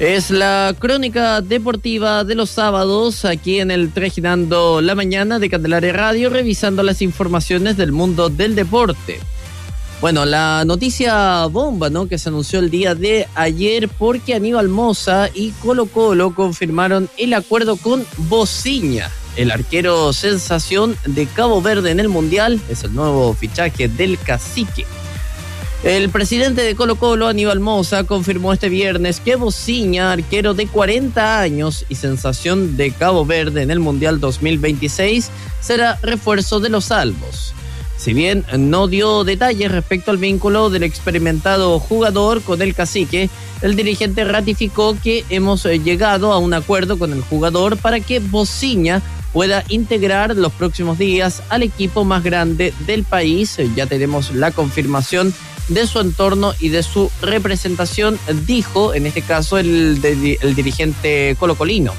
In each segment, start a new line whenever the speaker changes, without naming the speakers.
Es la crónica deportiva de los sábados aquí en el Trejinando la Mañana de Candelaria Radio, revisando las informaciones del mundo del deporte. Bueno, la noticia bomba, ¿no?, que se anunció el día de ayer, porque Aníbal Mosa y Colo-Colo confirmaron el acuerdo con Bociña, el arquero sensación de Cabo Verde en el Mundial. Es el nuevo fichaje del Cacique. El presidente de Colo-Colo, Aníbal Mosa, confirmó este viernes que Bociña, arquero de 40 años y sensación de Cabo Verde en el Mundial 2026, será refuerzo de los Albos. Si bien no dio detalles respecto al vínculo del experimentado jugador con el Cacique, el dirigente ratificó que hemos llegado a un acuerdo con el jugador para que Bociña pueda integrar los próximos días al equipo más grande del país. Ya tenemos la confirmación de su entorno y de su representación, dijo en este caso el dirigente colocolino.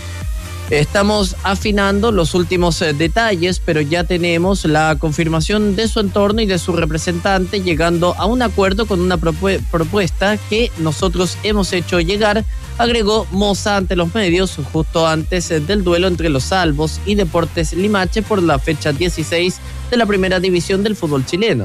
Estamos afinando los últimos detalles, pero ya tenemos la confirmación de su entorno y de su representante, llegando a un acuerdo con una propuesta que nosotros hemos hecho llegar, agregó Mosa ante los medios justo antes del duelo entre los Albos y Deportes Limache por la fecha 16 de la primera división del fútbol chileno.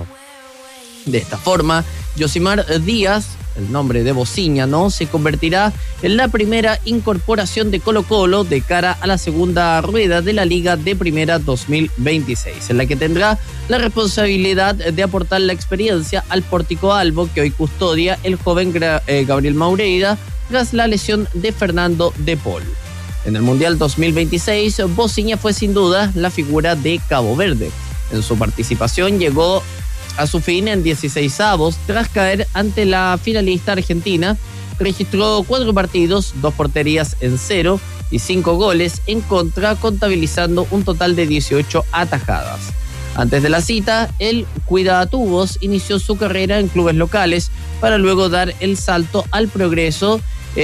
De esta forma, Yosimar Díaz, el nombre de Bociña, ¿no?, se convertirá en la primera incorporación de Colo-Colo de cara a la segunda rueda de la Liga de Primera 2026, en la que tendrá la responsabilidad de aportar la experiencia al Pórtico Albo, que hoy custodia el joven Gabriel Maureira tras la lesión de Fernando de Paul. En el Mundial 2026, Bociña fue sin duda la figura de Cabo Verde. En su participación llegó a su fin en 16avos, tras caer ante la finalista argentina. Registró 4 partidos, 2 porterías en 0 y 5 goles en contra, contabilizando un total de 18 atajadas. Antes de la cita, el cuidatubos inició su carrera en clubes locales para luego dar el salto al Progreso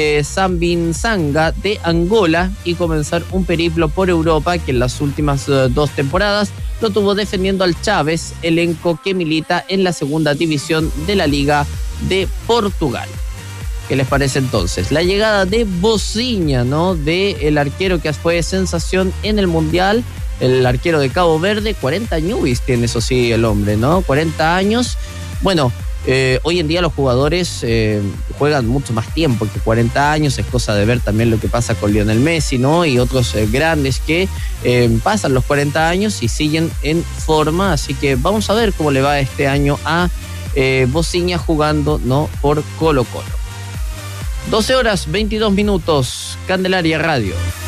Sambinzanga de Angola y comenzar un periplo por Europa que en las últimas 2 temporadas lo tuvo defendiendo al Chaves, elenco que milita en la segunda división de la Liga de Portugal. ¿Qué les parece entonces? La llegada de Bociña, ¿no?, de el arquero que fue sensación en el Mundial, el arquero de Cabo Verde. 40 años tiene, eso sí, el hombre, ¿no? 40 años. Bueno, hoy en día los jugadores juegan mucho más tiempo que 40 años. Es cosa de ver también lo que pasa con Lionel Messi, ¿no?, y otros grandes que pasan los 40 años y siguen en forma. Así que vamos a ver cómo le va este año a Bociña jugando, ¿no?, por Colo-Colo. 12 horas 22 minutos, Candelaria Radio.